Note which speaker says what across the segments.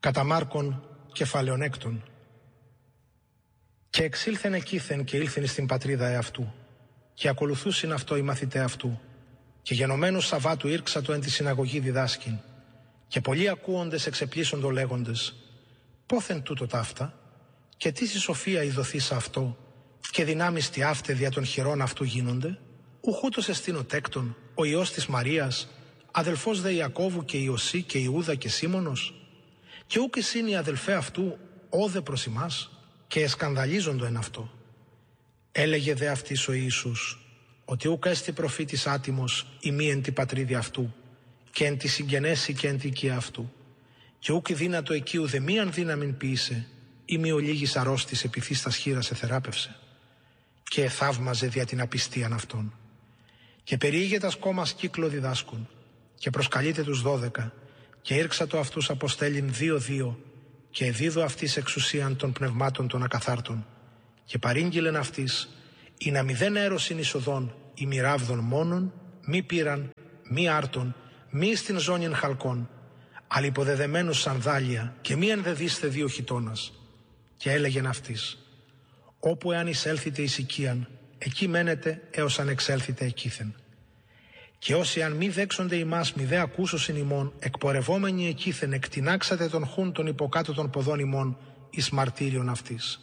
Speaker 1: Κατά Μάρκον κεφάλαιον έκτον. Και εξήλθεν εκείθεν και ήλθεν στην πατρίδα εαυτού, και ακολουθούσιν αυτό οι μαθητέ αυτού, και γενομένους Σαββάτου ήρξατο εν τη συναγωγή διδάσκην, και πολλοί ακούοντες εξεπλήσσοντο λέγοντες, πόθεν τούτο ταύτα, και τι η σοφία ειδωθήσα αυτό, και δυνάμεις τι αύτε δια των χειρών αυτού γίνονται, ουχούτος εστίν ο τέκτον, ο Υιός της Μαρίας, αδελφός δε Ιακώβου και Ιωσή και Ιούδα και Σίμωνος, και ούκ εισήν οι αδελφέ αυτού όδε προς ημάς, και εσκανδαλίζοντο εν αυτό. Έλεγε δε αυτής ο Ιησούς, ότι ούκ έστι προφήτης άτιμος ή μη εν τη πατρίδη αυτού, και εν τη συγγενέση και εν τη οικία αυτού, και ούκ η δύνατο εκεί ουδε μίαν δύναμην ποιήσε, ή μη ο λίγης αρρώστης επιθύστας χείρας εθεράπευσε, και εθαύμαζε δια την απιστίαν αυτών. Και περιήγετας κόμμας κύκλο διδάσκουν, και προσκαλείτε τους 12, και ήρξατο αυτούς αποστέλειν 2-2, και εδίδω αυτής εξουσίαν των πνευμάτων των ακαθάρτων, και παρήγγειλεν αυτής, ή να μηδέν έρωσιν εισοδών ή μη ράβδων μόνον, μη πήραν, μη άρτων, μη στην ζώνην χαλκών, αλλά υποδεδεμένους σανδάλια, και μη ενδεδίστε 2 χιτώνας. Και έλεγεν αυτής, όπου εάν εισέλθετε εις οικίαν, εκεί μένετε έως αν εξέλθετε εκείθεν. Και όσοι αν μη δέξονται ημάς μη δε ακούσωσιν ημών, εκπορευόμενοι εκείθεν εκτινάξατε τον χούν των υποκάτω των ποδών ημών εις μαρτύριον αυτής.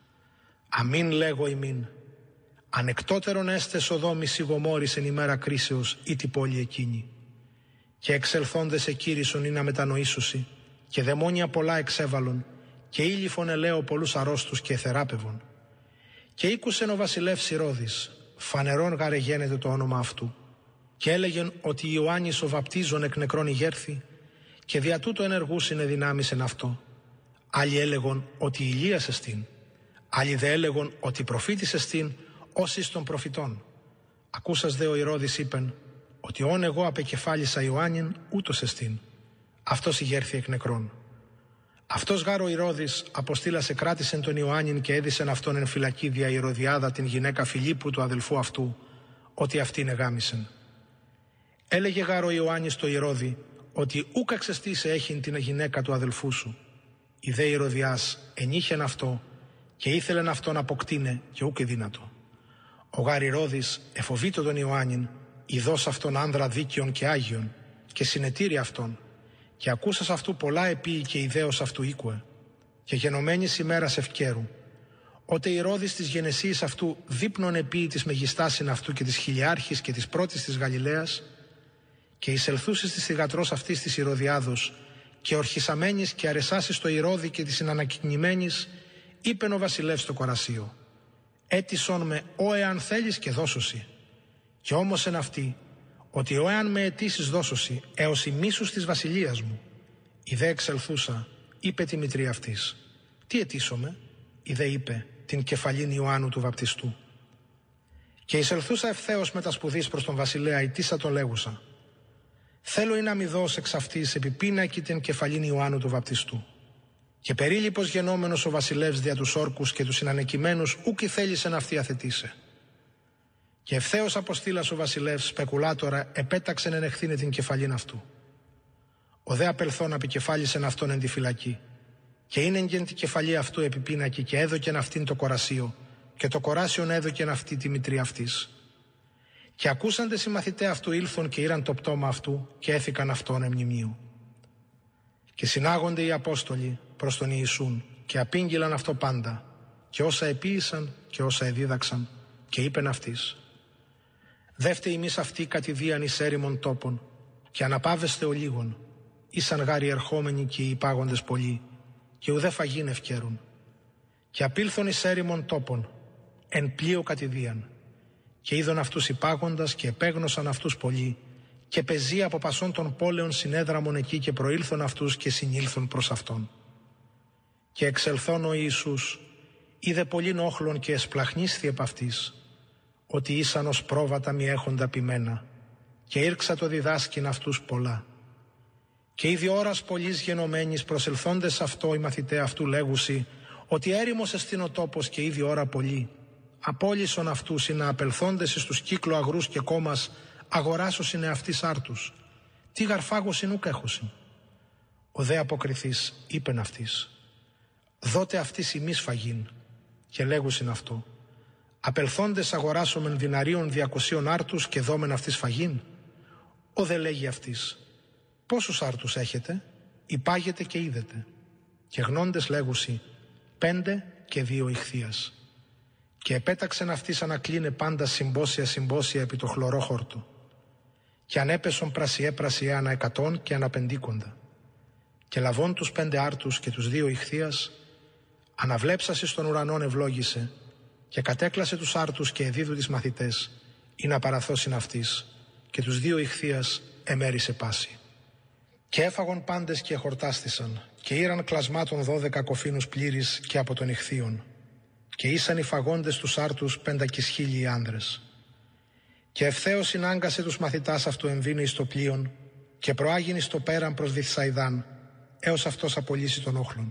Speaker 1: Αμήν λέγω ημίν, ανεκτότερον έστε Σοδόμη Σιγομόρης εν ημέρα κρίσεως ή την πόλη εκείνη. Και εξελθόντες εκήρυσον ή να μετανοήσουσι, και δαιμόνια πολλά εξέβαλον, και ήλιφον ελαίο πολλούς αρρώστους και εθεράπευον. Και ήκουσεν ο βασιλεύς Ηρώδης, φανερόν γάρε γένεται το όνομα αυτού, και έλεγεν ότι Ιωάννης ο βαπτίζων εκ νεκρών ηγέρθη, και δια τούτο ενεργούσιν εδυνάμεις εν αυτό. Άλλοι έλεγον ότι Ηλίας εστίν, άλλοι δε έλεγον ότι προφήτης εστίν, ως εις των προφητών. Ακούσας δε ο Ηρώδης είπεν, ότι όν εγώ απεκεφάλισα Ιωάννην ούτως εστίν, αυτός ηγέρθη εκ νεκρών. Αυτός γάρ ο Ηρώδης αποστήλασε κράτησεν τον Ιωάννην και έδισεν αυτόν εν φυλακή δια Ηρωδιάδα την γυναίκα Φιλίππου του αδελφού αυτού, ότι αυτήν εγάμισεν. Έλεγε γάρ ο Ιωάννης το Ηρώδη, ότι ούκ εξαιστήσε έχειν την γυναίκα του αδελφού σου. Η δε Ηρωδιάς ενήχεν αυτό και ήθελεν αυτόν αποκτήνε και ούκ δύνατο. Ο γάρ Ηρώδης εφοβήτω τον Ιωάννην, ειδός αυτόν άνδρα δίκαιον και άγιον, και συνετήρη αυτόν, και ακούσας αυτού πολλά επίη και ιδέως αυτού οίκουε. Και γενομένης ημέρας ευκαίρου, ότε Ηρώδης της γενεσίης αυτού δείπνον επίη της μεγιστάσιν αυτού και της χιλιάρχης και της πρώτης της Γαλιλαίας, και εισελθούσης της θυγατρός αυτής της Ηρωδιάδος, και ορχισαμένης και αρεσάσης το Ηρώδη και της συνανακοινημένης, είπεν ο βασιλεύς στο κορασίο, «Έτισον με ο εάν θέλεις και δώσωσι». Και όμως εν αυτή, ότι ο εάν με αιτήσεις δώσωσι έως η μίσους της βασιλείας μου. Η δε εξελθούσα, είπε τη μητρή αυτής, «Τι αιτήσομαι?» Η δε είπε, «Την κεφαλήν Ιωάννου του βαπτιστού». Και εισελθούσα ευθέως με τα σπουδής προς τον βασιλέα, ητήσα τον λέγουσα, «Θέλω ή να μη δώσ' εξ αυτής επιπίνακη την κεφαλήν Ιωάννου του βαπτιστού». Και περίληπος γενόμενος ο βασιλεύς δια τους όρκους και τους συνανεκειμένους ούκ θέλησεν αυτή αθετήσε. Και ευθέως αποστήλας ο βασιλεύς σπεκουλάτορα επέταξεν εν εχθήνε την κεφαλήν αυτού. Ο δε απελθόν απικεφάλισεν αυτόν εν τη φυλακή, και είναι γεν τη κεφαλή αυτού επιπίνακη και έδωκεν αυτήν το κορασίο, και το κοράσιον έδωκεν αυτή τη μητρή αυτής. Και ακούσαντες οι μαθητέ αυτού ήλθον και ήραν το πτώμα αυτού και έθηκαν αυτόν εν μνημείο. Και συνάγονται οι Απόστολοι προς τον Ιησούν και απήγγειλαν αυτό πάντα, και όσα επίησαν και όσα εδίδαξαν, και είπεν αυτής, «Δεύτε ημείς αυτοί κατηδίαν εις έρημον τόπων, και αναπάβεστε ο λίγον, ήσαν γάροι ερχόμενοι και οι υπάγοντες πολλοί, και ουδέ φαγήν ευκαιρούν. Και απήλθον εις έρημον τόπων, εν πλοίο κατηδίαν, και είδον αυτούς υπάγοντας και επέγνωσαν αυτούς πολλοί, και πεζοί από πασών των πόλεων συνέδραμον εκεί και προήλθον αυτούς και συνήλθον προς αυτόν. Και εξελθών ο Ιησούς, είδε πολλήν όχλων και εσπλαχνίσθη επ' αυτής, ότι ήσαν ως πρόβατα μη έχοντα ποιμένα, και ήρξα το διδάσκην αυτούς πολλά. Και ήδη ώρας πολλής γενομένης προσελθόντες αυτό οι μαθητέ αυτού λέγουσι, ότι έρημος εστίν ο τόπος και ήδη ώρα πολλή. Απόλυσον αυτούς είναι απελθόντες εις τους κύκλο αγρούς και κόμμας, αγοράσωσιν εαυτής άρτους. Τι γαρφάγωσιν ουκ έχωσιν. Ο δε αποκριθής είπεν αυτής, δότε αυτής ημείς φαγήν, και λέγουσιν αυτό, απελθόντες αγοράσομεν διναρίων 200 άρτους και δόμεν αυτής φαγήν. Ο δε λέγει αυτής, πόσους άρτους έχετε, υπάγετε και είδετε. Και γνώντες λέγουσι, 5 και 2 ηχθείας. Και επέταξεν αυτής ανακλίνε πάντα συμπόσια επί το χλωρό χόρτο. Και ανέπεσον πρασιέ ανά 100 και ανά 50. Και λαβών τους 5 άρτους και τους 2 ηχθείας, αναβλέψαση στον ουρανόν ευλόγησε, και κατέκλασε τους άρτους και εδίδου τις μαθητές, ή να παραθώσιν αυτής, και τους 2 ηχθείας εμέρισε πάση. Και έφαγον πάντες και εχορτάστησαν, και ήραν κλασμάτων 12 κοφίνους πλήρης και από των ηχθείων, και ήσαν οι φαγόντες τους άρτους 500.000 άνδρες. Και ευθέως συνάγκασε τους μαθητάς αυτού εμβήνει εις το πλοίον, και προάγινει στο πέραν προς Βηθσαϊδάν, έως αυτός απολύσει τον όχλον.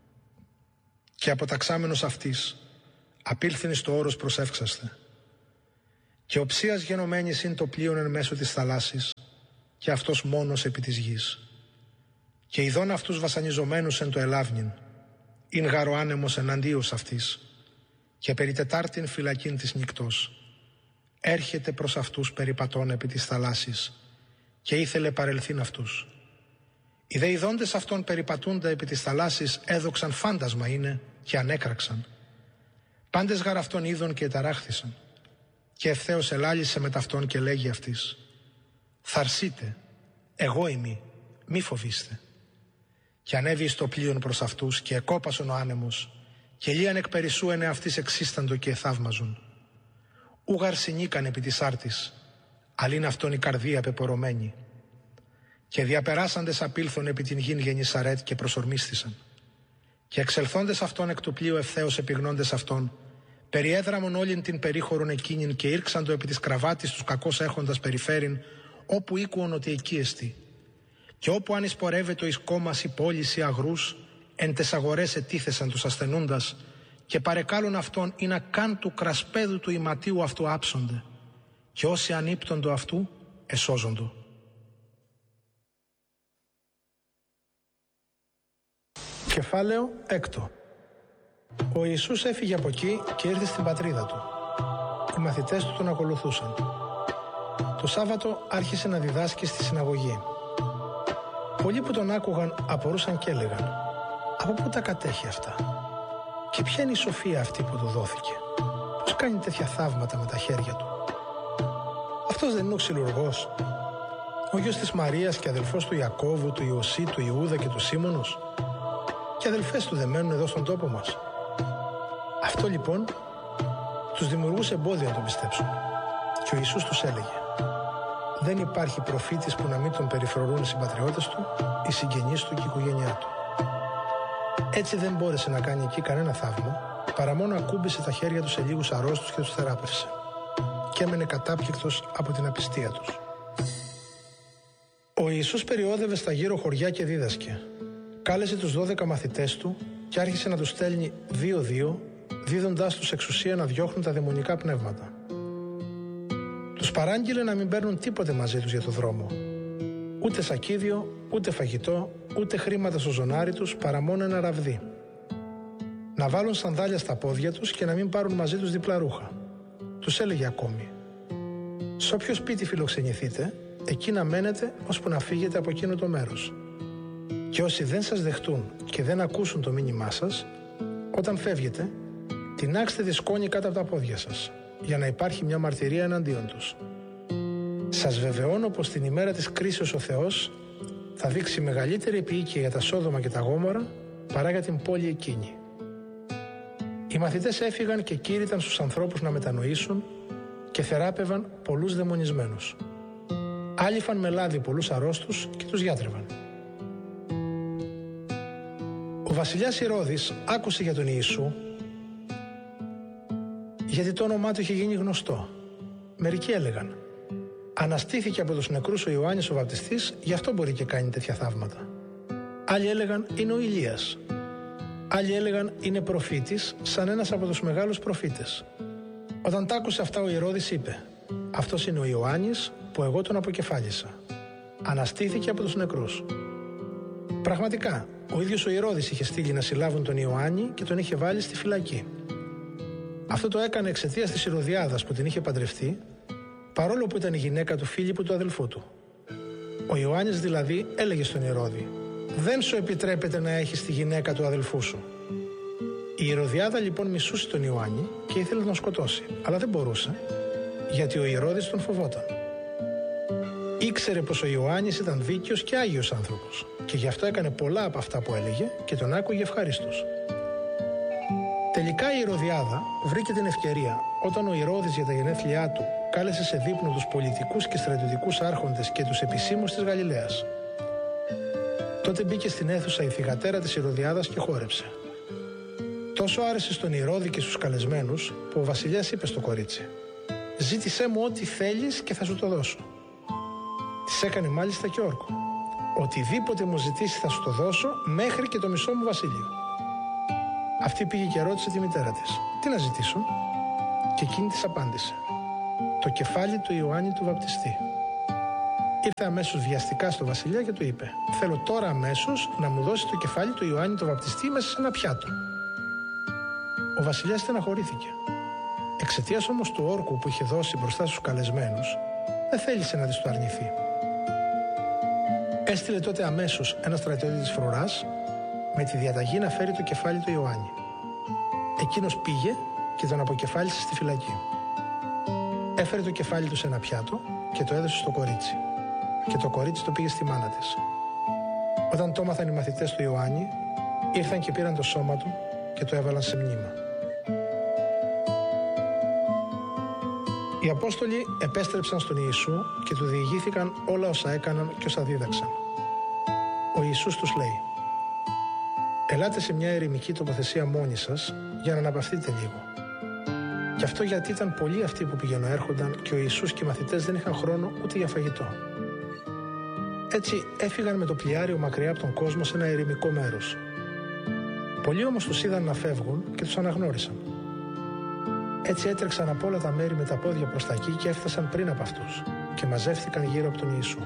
Speaker 1: Και αποταξάμενος αυτής, απήλθεν εις το όρος προσεύξαστε. Και οψίας γενομένης είναι το πλοίον εν μέσω της θαλάσσης, και αυτός μόνος επί της γης. Και ειδών αυτούς βασανιζομένους εν το ελάβνην, ειν γάρο άνεμος εναντίος αυτής, και περί τετάρτην φυλακήν της νυκτός. Έρχεται προς αυτούς περιπατών επί της θαλάσσης, και ήθελε παρελθήν αυτούς. Οι δε ειδώντες αυτών περιπατούντα επί της θαλάσσης έδοξαν φάντασμα είναι και ανέκραξαν. Πάντες γαρ αυτών είδων και εταράχθησαν. Και ευθέως ελάλησε με ταυτόν και λέγει αυτής, θαρσείτε, εγώ είμαι, μη φοβήστε. Και ανέβη στο πλοίον προς αυτούς και εκόπασον ο άνεμος, και λίαν εκ περισσού εν αυτής εξίσταντο και εθαύμαζον. Ούγαρ συνήκαν επί της άρτης, αλλήν αυτόν η καρδία πεπορωμένη. Και διαπεράσαντες απήλθον επί την γην Γενισαρέτ και προσορμίστησαν. Και εξελθόντες αυτόν εκ του πλοίου ευθέως επιγνώντες αυτόν, περιέδραμον όλην την περίχωρον εκείνην και ήρξαντο επί της κραβάτης τους κακώς έχοντας περιφέρειν, όπου οίκουον ότι εκεί εστι. Και όπου αν εισπορεύεται εις κόμμας ή πόλης ή αγρούς, εν τες αγορές ετίθεσαν τους ασθενούντας, και παρεκάλουν αυτόν ή να καν του κρασπέδου του ηματίου αυτού άψονται, και όσοι ανύπτοντο αυτού εσώζοντο. Κεφάλαιο 6. Ο Ιησούς έφυγε από εκεί και ήρθε στην πατρίδα του. Οι μαθητές του τον ακολουθούσαν. Το Σάββατο άρχισε να διδάσκει στη συναγωγή. Πολλοί που τον άκουγαν απορούσαν και έλεγαν, από πού τα κατέχει αυτά και ποια είναι η σοφία αυτή που του δόθηκε, πώς κάνει τέτοια θαύματα με τα χέρια του. Αυτός δεν είναι ο ξυλουργός, ο γιος της Μαρίας και αδελφός του Ιακώβου, του Ιωσή, του Ιούδα και του Σίμωνος, και αδελφές του δεν μένουν εδώ στον τόπο μας? Αυτό λοιπόν τους δημιουργούσε εμπόδιο να τον πιστέψουν. Και ο Ιησούς τους έλεγε, δεν υπάρχει προφήτης που να μην τον περιφρονούν οι συμπατριώτες του, οι συγγενείς του και η οικογένειά του. Έτσι δεν μπόρεσε να κάνει εκεί κανένα θαύμα, παρά μόνο ακούμπησε τα χέρια του σε λίγους αρρώστους και τους θεράπευσε. Και έμενε κατάπληκτος από την απιστία τους. Ο Ιησούς περιόδευε στα γύρω χωριά και δίδασκε. Κάλεσε τους 12 μαθητές του και άρχισε να τους στέλνει 2-2, δίδοντάς τους εξουσία να διώχνουν τα δαιμονικά πνεύματα. Τους παράγγειλε να μην παίρνουν τίποτε μαζί τους για το δρόμο. Ούτε σακίδιο, ούτε φαγητό, ούτε χρήματα στο ζωνάρι τους, παρά μόνο ένα ραβδί. Να βάλουν σανδάλια στα πόδια τους και να μην πάρουν μαζί τους διπλά ρούχα. Τους έλεγε ακόμη, «Σ' όποιο σπίτι φιλοξενηθείτε, εκεί να μένετε ώσπου να φύγετε από εκείνο το μέρος. Και όσοι δεν σας δεχτούν και δεν ακούσουν το μήνυμά σας, όταν φεύγετε, τεινάξτε τη σκόνη κάτω από τα πόδια σας, για να υπάρχει μια μαρτυρία εναντίον τους. Σας βεβαιώνω πως την ημέρα της κρίσεως ο Θεός θα δείξει μεγαλύτερη επίοικια για τα Σόδομα και τα Γόμορα παρά για την πόλη εκείνη». Οι μαθητές έφυγαν και κήρυταν στους ανθρώπους να μετανοήσουν και θεράπευαν πολλούς δαιμονισμένους. Άλυφαν με λάδι πολλούς αρρώστους και τους γιατρεύαν. Ο βασιλιάς Ηρώδης άκουσε για τον Ιησού, γιατί το όνομά του είχε γίνει γνωστό. Μερικοί έλεγαν, αναστήθηκε από τους νεκρούς ο Ιωάννης ο Βαπτιστής, γι' αυτό μπορεί και κάνει τέτοια θαύματα. Άλλοι έλεγαν, είναι ο Ηλίας. Άλλοι έλεγαν, είναι προφήτης, σαν ένας από τους μεγάλους προφήτες. Όταν τ' άκουσε αυτά ο Ηρώδης είπε, αυτός είναι ο Ιωάννης που εγώ τον αποκεφάλισα. Αναστήθηκε από τους νεκρούς. Πραγματικά, ο ίδιος ο Ηρώδης είχε στείλει να συλλάβουν τον Ιωάννη και τον είχε βάλει στη φυλακή. Αυτό το έκανε εξαιτίας της Ηρωδιάδας που την είχε παντρευτεί, παρόλο που ήταν η γυναίκα του Φίλιππου του αδελφού του. Ο Ιωάννης δηλαδή έλεγε στον Ηρώδη: «Δεν σου επιτρέπεται να έχεις τη γυναίκα του αδελφού σου». Η Ηρωδιάδα λοιπόν μισούσε τον Ιωάννη και ήθελε να τον σκοτώσει, αλλά δεν μπορούσε, γιατί ο Ηρώδης τον φοβόταν. Ήξερε πως ο Ιωάννης ήταν δίκαιος και άγιος άνθρωπος και γι' αυτό έκανε πολλά από αυτά που έλεγε και τον άκουγε ευχαρίστως. Τελικά η Ηρωδιάδα βρήκε την ευκαιρία όταν ο Ηρώδης για τα γενέθλιά του κάλεσε σε δείπνο τους πολιτικούς και στρατιωτικούς άρχοντες και τους επισήμους της Γαλιλαίας. Τότε μπήκε στην αίθουσα η θυγατέρα της Ηρωδιάδας και χόρεψε. Τόσο άρεσε στον Ηρώδη και στους καλεσμένους που ο βασιλιάς είπε στο κορίτσι: «Ζήτησέ μου ό,τι θέλεις και θα σου το δώσω». Της έκανε μάλιστα και όρκο: «Οτιδήποτε μου ζητήσει θα σου το δώσω, μέχρι και το μισό μου βασίλειο». Αυτή πήγε και ρώτησε τη μητέρα της: «Τι να ζητήσω?» Και εκείνη της απάντησε: «Το κεφάλι του Ιωάννη του βαπτιστή». Ήρθε αμέσως βιαστικά στο βασιλιά και του είπε: «Θέλω τώρα αμέσως να μου δώσει το κεφάλι του Ιωάννη του βαπτιστή μέσα σε ένα πιάτο». Ο βασιλιάς στεναχωρήθηκε. Εξαιτίας όμως του όρκου που είχε δώσει μπροστά στους καλεσμένους, δεν θέλησε να της το αρνηθεί. Έστειλε τότε αμέσως ένα στρατιώτη της φρουράς με τη διαταγή να φέρει το κεφάλι του Ιωάννη. Εκείνος πήγε και τον αποκεφάλισε στη φυλακή. Έφερε το κεφάλι του σε ένα πιάτο και το έδωσε στο κορίτσι. Και το κορίτσι το πήγε στη μάνα της. Όταν το έμαθαν οι μαθητές του Ιωάννη, ήρθαν και πήραν το σώμα του και το έβαλαν σε μνήμα. Οι Απόστολοι επέστρεψαν στον Ιησού και του διηγήθηκαν όλα όσα έκαναν και όσα δίδαξαν. Ο Ιησούς τους λέει: «Ελάτε σε μια ερημική τοποθεσία μόνοι σας για να αναπαυθείτε λίγο». Γι' αυτό γιατί ήταν πολλοί αυτοί που πηγαινοέρχονταν και ο Ιησούς και οι μαθητές δεν είχαν χρόνο ούτε για φαγητό. Έτσι έφυγαν με το πλοιάριο μακριά από τον κόσμο σε ένα ερημικό μέρος. Πολλοί όμως τους είδαν να φεύγουν και τους αναγνώρισαν. Έτσι έτρεξαν από όλα τα μέρη με τα πόδια προς τα εκεί και έφτασαν πριν από αυτούς και μαζεύτηκαν γύρω από τον Ιησού.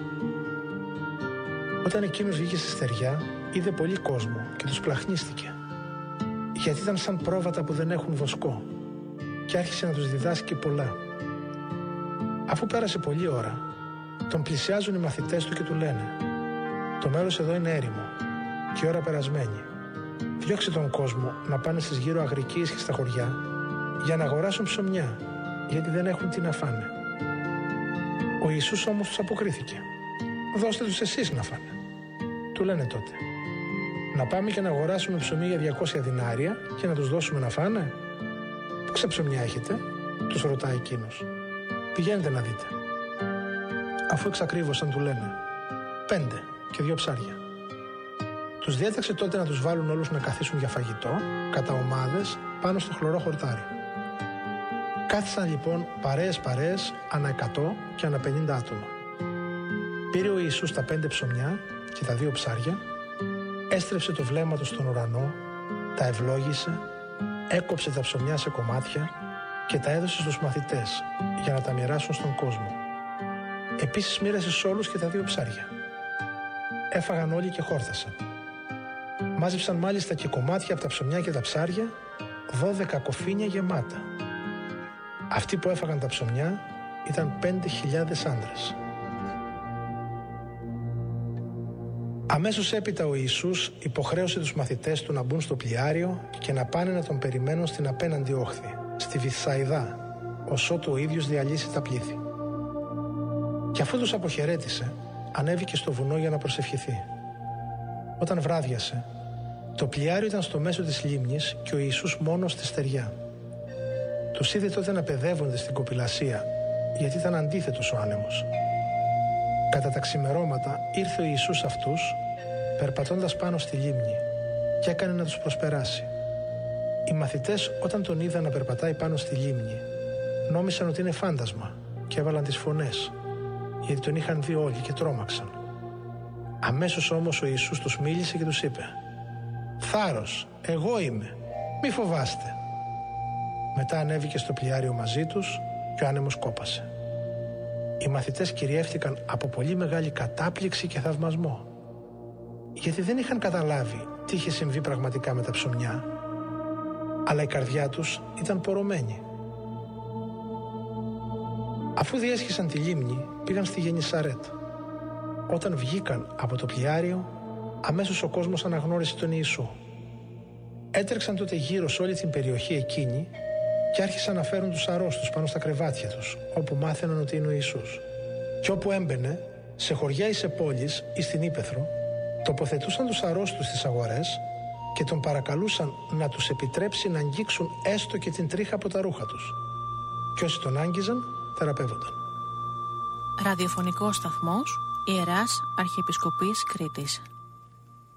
Speaker 1: Όταν εκείνος βγήκε στη στεριά, είδε πολύ κόσμο και τους πλαχνίστηκε, γιατί ήταν σαν πρόβατα που δεν έχουν βοσκό, και άρχισε να τους διδάσκει πολλά. Αφού πέρασε πολλή ώρα, τον πλησιάζουν οι μαθητές του και του λένε: «Το μέρος εδώ είναι έρημο και η ώρα περασμένη. Διώξε τον κόσμο να πάνε στις γύρω αγρικίες και στα χωριά για να αγοράσουν ψωμιά, γιατί δεν έχουν τι να φάνε». Ο Ιησούς όμως τους αποκρίθηκε: «Δώστε τους εσείς να φάνε». Του λένε τότε: «Να πάμε και να αγοράσουμε ψωμί για 200 δινάρια και να τους δώσουμε να φάνε?» «Ποια ψωμιά έχετε?» τους ρωτάει εκείνος. «Πηγαίνετε να δείτε». Αφού εξακρίβωσαν, του λένε: 5 και 2 ψάρια. Τους διέταξε τότε να τους βάλουν όλους να καθίσουν για φαγητό, κατά ομάδες, πάνω στο χλωρό χορτάρι. Κάθισαν λοιπόν παρέες ανά 100 και ανά 50 άτομα. Πήρε ο Ιησούς τα 5 ψωμιά και τα 2 ψάρια, έστρεψε το βλέμμα του στον ουρανό, τα ευλόγησε, έκοψε τα ψωμιά σε κομμάτια και τα έδωσε στους μαθητές για να τα μοιράσουν στον κόσμο. Επίσης μοίρασε σε όλους και τα 2 ψάρια. Έφαγαν όλοι και χόρτασαν. Μάζεψαν μάλιστα και κομμάτια από τα ψωμιά και τα ψάρια, 12 κοφίνια γεμάτα. Αυτοί που έφαγαν τα ψωμιά ήταν 5.000 άντρες. Αμέσως έπειτα ο Ιησούς υποχρέωσε τους μαθητές του να μπουν στο πλοιάριο και να πάνε να τον περιμένουν στην απέναντι όχθη, στη Βηθσαϊδά, ωσότου ο ίδιος διαλύσει τα πλήθη. Και αφού τους αποχαιρέτησε, ανέβηκε στο βουνό για να προσευχηθεί. Όταν βράδιασε, το πλοιάριο ήταν στο μέσο της λίμνης και ο Ιησούς μόνος στη στεριά. Τους είδε τότε να παιδεύονται στην κοπηλασία, γιατί ήταν αντίθετος ο άνεμος. Κατά τα ξημερώματα ήρθε ο Ιησούς αυτούς, περπατώντας πάνω στη λίμνη, και έκανε να τους προσπεράσει. Οι μαθητές, όταν τον είδαν να περπατάει πάνω στη λίμνη, νόμισαν ότι είναι φάντασμα και έβαλαν τις φωνές, γιατί τον είχαν δει όλοι και τρόμαξαν. Αμέσως όμως ο Ιησούς τους μίλησε και τους είπε: «Θάρρος, εγώ είμαι, μη φοβάστε». Μετά ανέβηκε στο πλοιάριο μαζί τους και ο άνεμος κόπασε. Οι μαθητές κυριεύτηκαν από πολύ μεγάλη κατάπληξη και θαυμασμό. γιατί δεν είχαν καταλάβει τι είχε συμβεί πραγματικά με τα ψωμιά, αλλά η καρδιά τους ήταν πορωμένη. Αφού διέσχισαν τη λίμνη, πήγαν στη Γενισαρέτ. Όταν βγήκαν από το πλοιάριο, αμέσως ο κόσμος αναγνώρισε τον Ιησού. Έτρεξαν τότε γύρω σε όλη την περιοχή εκείνη και άρχισαν να φέρουν τους αρρώστους πάνω στα κρεβάτια τους, όπου μάθαιναν ότι είναι ο Ιησούς. Και όπου έμπαινε, σε χωριά ή σε πόλεις ή στην ύπαιθρο, τοποθετούσαν τους αρρώστους στις αγορές και τον παρακαλούσαν να τους επιτρέψει να αγγίξουν έστω και την τρίχα από τα ρούχα τους. Και όσοι τον άγγιζαν, θεραπεύονταν.
Speaker 2: Ραδιοφωνικός σταθμός Ιεράς Αρχιεπισκοπής Κρήτης.